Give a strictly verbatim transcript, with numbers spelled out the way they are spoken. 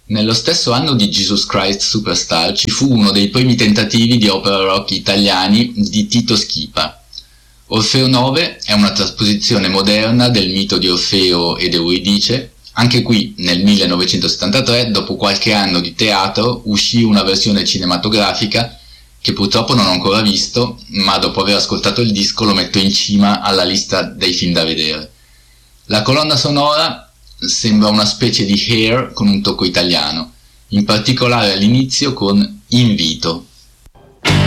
Nello stesso anno di Jesus Christ Superstar ci fu uno dei primi tentativi di opera rock italiani di Tito Schipa. Orfeo nove è una trasposizione moderna del mito di Orfeo ed Euridice. Anche qui, nel millenovecentosettantatré, dopo qualche anno di teatro, uscì una versione cinematografica che purtroppo non ho ancora visto, ma dopo aver ascoltato il disco lo metto in cima alla lista dei film da vedere. La colonna sonora sembra una specie di Hair con un tocco italiano, in particolare all'inizio con Invito.